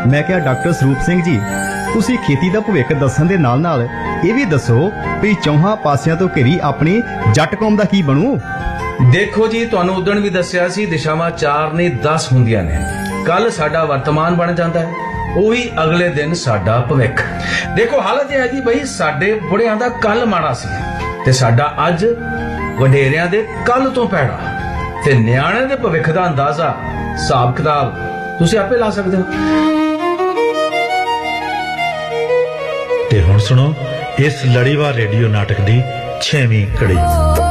मैं क्या डॉक्टर स्वरूप सिंह जी तुसी खेती दा भविख दस्सण दे नाल नाल ਇਹ ਵੀ ਦੱਸੋ ਵੀ ਚੌਹਾਂ ਪਾਸਿਆਂ ਤੋਂ ਘਿਰੀ ਆਪਣੀ ਜੱਟ ਕੌਮ ਦਾ ਕੀ ਬਣੂ। ਦੇਖੋ ਜੀ, ਤੁਹਾਨੂੰ ਉਦਣ ਵੀ ਦੱਸਿਆ ਸੀ ਦਿਸ਼ਾਵਾਂ 4 ਨਹੀਂ 10 ਹੁੰਦੀਆਂ ਨੇ। ਕੱਲ ਸਾਡਾ ਵਰਤਮਾਨ ਬਣ ਜਾਂਦਾ ਹੈ, ਉਹੀ ਅਗਲੇ ਦਿਨ ਸਾਡਾ ਭਵਿੱਖ। ਦੇਖੋ ਹਾਲਤ ਇਹ ਹੈ ਜੀ ਬਈ, ਸਾਡੇ ਬੁੜਿਆਂ ਦਾ ਕੱਲ ਮਾੜਾ ਸੀ ਤੇ ਸਾਡਾ ਅੱਜ ਵਡੇਰਿਆਂ ਦੇ ਕੱਲ ਤੋਂ ਭੈੜਾ, ਤੇ ਨਿਆਣੇ ਦੇ ਭਵਿੱਖ ਦਾ ਅੰਦਾਜ਼ਾ ਹਿਸਾਬ ਕਿਤਾਬ ਤੁਸੀਂ ਆਪੇ ਲਾ ਸਕਦੇ ਹੋ। ਤੇ ਹੁਣ ਸੁਣੋ ਇਸ ਲੜੀਵਾਰ ਰੇਡੀਓ ਨਾਟਕ ਦੀ 6ਵੀਂ ਕੜੀ।